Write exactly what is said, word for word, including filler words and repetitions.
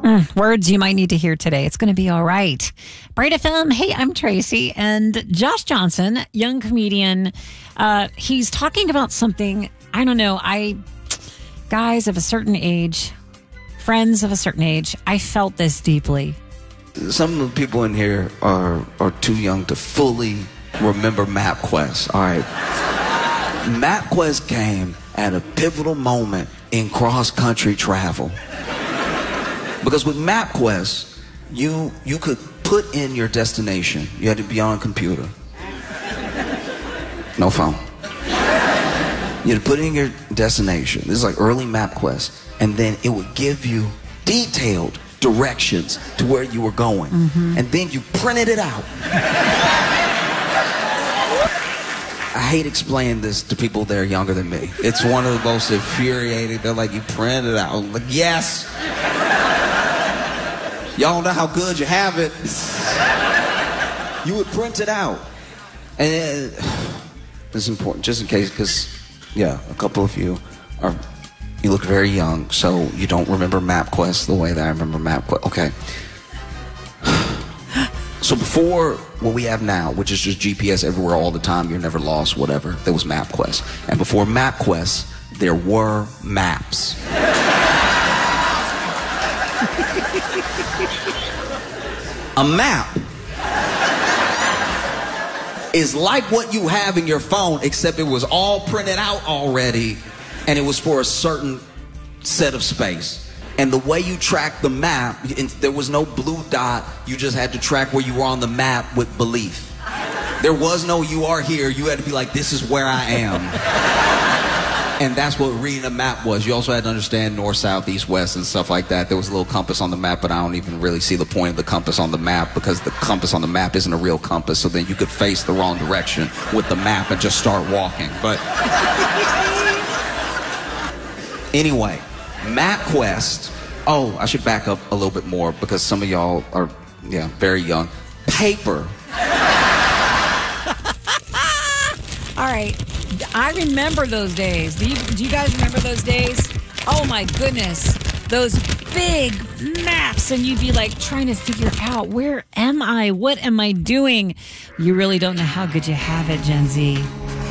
Mm, words you might need to hear today. It's going to be all right. Bright F M. Hey, I'm Tracy. And Josh Johnson, young comedian, uh, he's talking about something. I don't know. I, guys of a certain age, friends of a certain age, I felt this deeply. Some of the people in here are, are too young to fully remember MapQuest. All right. MapQuest came at a pivotal moment in cross-country travel. Because with MapQuest, you you could put in your destination. You had to be on a computer. No phone. You had to put in your destination. This is like early MapQuest. And then it would give you detailed directions to where you were going. Mm-hmm. And then you printed it out. I hate explaining this to people that are younger than me. It's one of the most infuriating. They're like, you printed it out. I'm like, yes. Y'all know how good you have it. You would print it out. And uh, this is important, just in case, because, yeah, a couple of you are, you look very young, so you don't remember MapQuest the way that I remember MapQuest. Okay. So before what we have now, which is just G P S everywhere all the time, you're never lost, whatever, there was MapQuest. And before MapQuest, there were maps. A map is like what you have in your phone, except it was all printed out already, and it was for a certain set of space. And the way you track the map, there was no blue dot. You just had to track where you were on the map with belief. There was no you are here. You had to be like, this is where I am. And that's what reading a map was. You also had to understand north, south, east, west, and stuff like that. There was a little compass on the map, but I don't even really see the point of the compass on the map, because the compass on the map isn't a real compass. So then you could face the wrong direction with the map and just start walking. But anyway, MapQuest. Oh, I should back up a little bit more, because some of y'all are, yeah, very young. Paper. All right. I remember those days. Do you, do you guys remember those days? Oh, my goodness. Those big maps, and you'd be like trying to figure out, where am I? What am I doing? You really don't know how good you have it, Gen Z.